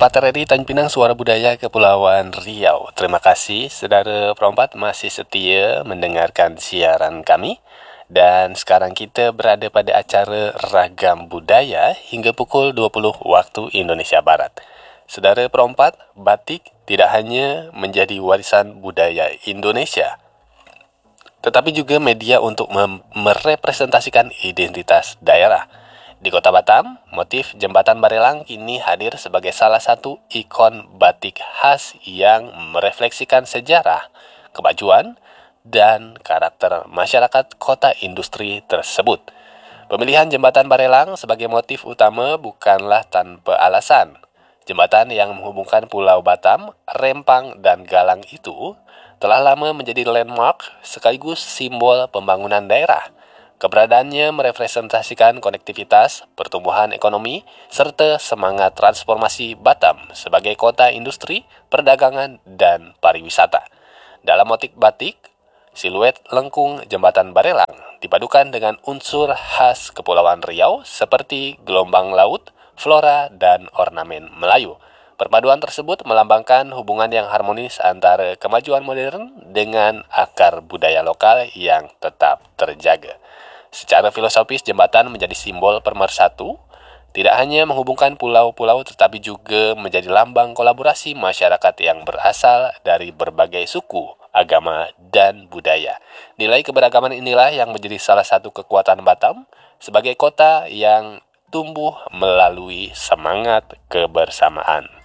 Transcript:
Perompat RRI Tanjung Pinang, Suara Budaya Kepulauan Riau. Terima kasih saudara perompat masih setia mendengarkan siaran kami. Dan sekarang kita berada pada acara Ragam Budaya hingga pukul 20 waktu Indonesia Barat. Saudara perompat, batik tidak hanya menjadi warisan budaya Indonesia, tetapi juga media untuk merepresentasikan identitas daerah. Di Kota Batam, motif Jembatan Barelang kini hadir sebagai salah satu ikon batik khas yang merefleksikan sejarah, kemajuan, dan karakter masyarakat kota industri tersebut. Pemilihan Jembatan Barelang sebagai motif utama bukanlah tanpa alasan. Jembatan yang menghubungkan Pulau Batam, Rempang, dan Galang itu telah lama menjadi landmark sekaligus simbol pembangunan daerah. Keberadaannya merepresentasikan konektivitas, pertumbuhan ekonomi, serta semangat transformasi Batam sebagai kota industri, perdagangan, dan pariwisata. Dalam motif batik, siluet lengkung Jembatan Barelang dipadukan dengan unsur khas Kepulauan Riau seperti gelombang laut, flora, dan ornamen Melayu. Perpaduan tersebut melambangkan hubungan yang harmonis antara kemajuan modern dengan akar budaya lokal yang tetap terjaga. Secara filosofis, jembatan menjadi simbol pemersatu, tidak hanya menghubungkan pulau-pulau tetapi juga menjadi lambang kolaborasi masyarakat yang berasal dari berbagai suku, agama, dan budaya. Nilai keberagaman inilah yang menjadi salah satu kekuatan Batam sebagai kota yang tumbuh melalui semangat kebersamaan.